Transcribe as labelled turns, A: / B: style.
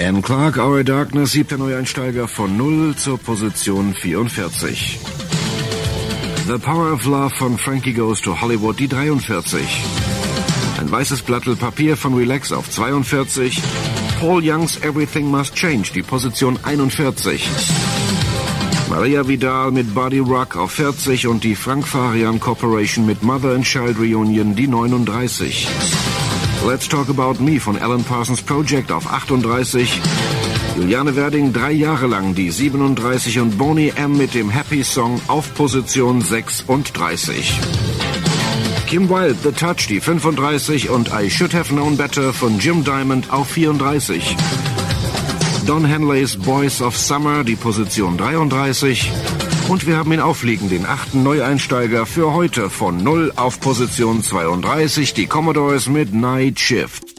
A: Ian Clark, Our Darkness, 7. Neueinsteiger von 0 zur Position 44. The Power of Love von Frankie Goes to Hollywood, die 43. Ein weißes Blattl Papier von Relax auf 42. Paul Youngs Everything Must Change, die Position 41. Maria Vidal mit Body Rock auf 40 und die Frank Farian Corporation mit Mother and Child Reunion, die 39. Let's Talk About Me von Alan Parsons Project auf 38. Juliane Werding 3 Jahre lang die 37 und Boney M. mit dem Happy Song auf Position 36. Kim Wilde, The Touch, die 35 und I Should Have Known Better von Jim Diamond auf 34. Don Henleys Boys of Summer, die Position 33. Und wir haben ihn aufliegen, den 8. Neueinsteiger für heute von 0 auf Position 32, die Commodores mit Night Shift.